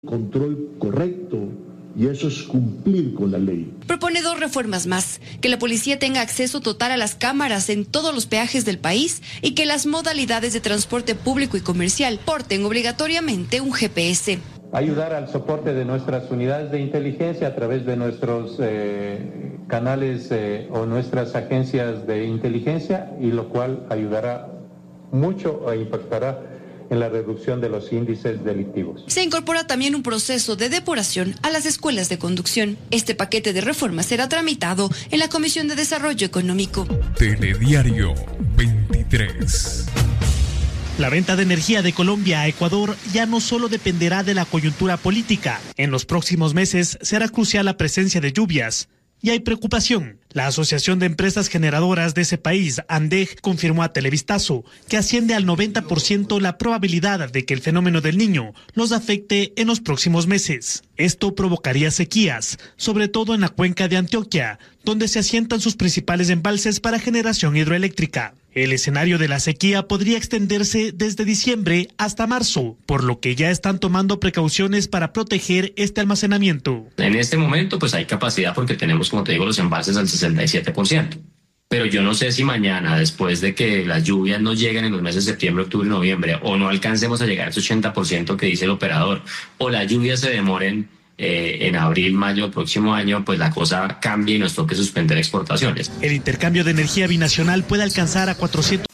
Control correcto, y eso es cumplir con la ley. Propone 2 reformas más: que la policía tenga acceso total a las cámaras en todos los peajes del país y que las modalidades de transporte público y comercial porten obligatoriamente un GPS. Ayudar al soporte de nuestras unidades de inteligencia a través de nuestros canales o nuestras agencias de inteligencia, y lo cual ayudará mucho e impactará en la reducción de los índices delictivos. Se incorpora también un proceso de depuración a las escuelas de conducción. Este paquete de reformas será tramitado en la Comisión de Desarrollo Económico. Telediario 23. La venta de energía de Colombia a Ecuador ya no solo dependerá de la coyuntura política. En los próximos meses será crucial la presencia de lluvias. Y hay preocupación. La Asociación de Empresas Generadoras de ese país, ANDEG, confirmó a Televistazo que asciende al 90% la probabilidad de que el fenómeno del Niño los afecte en los próximos meses. Esto provocaría sequías, sobre todo en la cuenca de Antioquia, donde se asientan sus principales embalses para generación hidroeléctrica. El escenario de la sequía podría extenderse desde diciembre hasta marzo, por lo que ya están tomando precauciones para proteger este almacenamiento. En este momento pues hay capacidad porque tenemos, como te digo, los embalses al 67%. Pero yo no sé si mañana, después de que las lluvias no lleguen en los meses de septiembre, octubre y noviembre, o no alcancemos a llegar a ese 80% que dice el operador, o las lluvias se demoren en abril, mayo del próximo año, pues la cosa cambie y nos toque suspender exportaciones. El intercambio de energía binacional puede alcanzar a 400